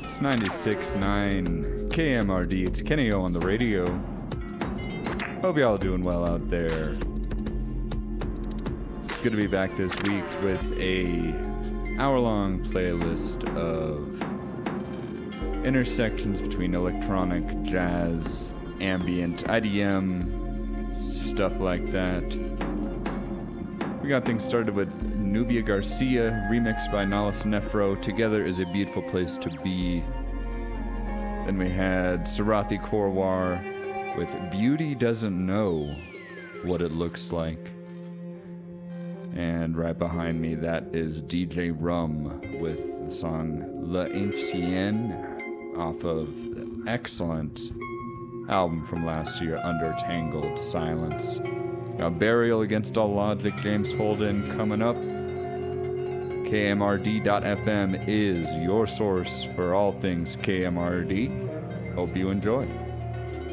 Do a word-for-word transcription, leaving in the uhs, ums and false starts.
It's ninety-six point nine K M R D. It's Kenny O on the radio. Hope y'all doing well out there. Good to be back this week with a hour-long playlist of intersections between electronic, jazz, ambient, I D M, stuff like that. We got things started with Nubia Garcia, remixed by Nalas Nefro, Together is a Beautiful Place to Be. Then we had Sarathi Korwar with Beauty Doesn't Know What It Looks Like. And right behind me, that is D J Rum with the song La Ancienne off of the excellent album from last year, Under Tangled Silence. Now, Burial Against All Logic, James Holden coming up. K M R D dot F M is your source for all things K M R D. Hope you enjoy.